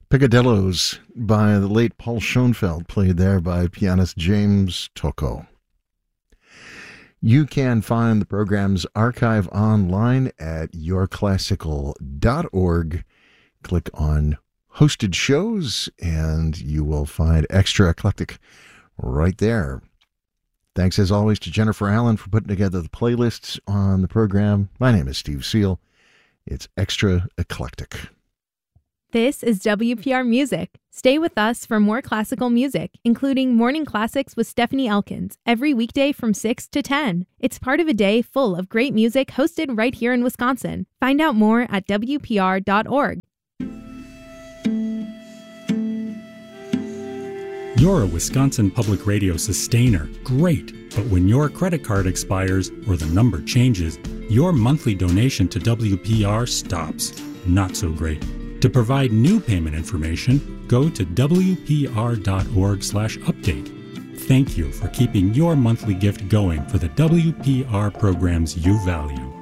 Picadillos by the late Paul Schoenfeld, played there by pianist James Tocco. You can find the program's archive online at yourclassical.org. Click on Hosted Shows, and you will find Extra Eclectic right there. Thanks, as always, to Jennifer Allen for putting together the playlists on the program. My name is Steve Seal. It's Extra Eclectic. This is WPR Music. Stay with us for more classical music, including Morning Classics with Stephanie Elkins, every weekday from 6 to 10. It's part of a day full of great music hosted right here in Wisconsin. Find out more at WPR.org. You're a Wisconsin Public Radio sustainer. Great. But when your credit card expires or the number changes, your monthly donation to WPR stops. Not so great. To provide new payment information, go to wpr.org/update. Thank you for keeping your monthly gift going for the WPR programs you value.